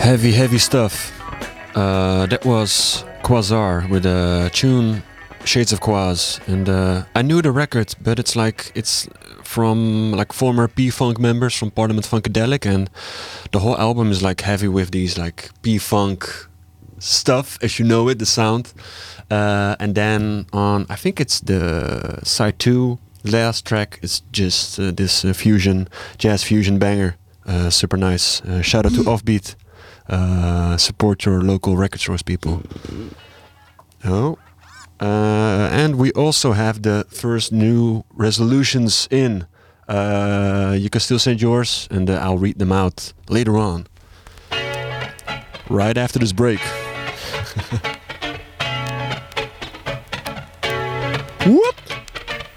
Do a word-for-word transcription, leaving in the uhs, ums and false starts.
Heavy, heavy stuff. Uh, that was Quasar with a tune Shades of Quaz, and uh, I knew the record, but it's like it's from like former P-Funk members from Parliament Funkadelic, and the whole album is like heavy with these like P-Funk stuff, as you know it, the sound. Uh, and then on, I think it's the side two, last track, it's just uh, this uh, fusion, jazz fusion banger. Uh, super nice. Uh, shout out to Offbeat. Uh, support your local record source people. Oh. Uh, and we also have the first new resolutions in. Uh, you can still send yours, and uh, I'll read them out later on. Right after this break.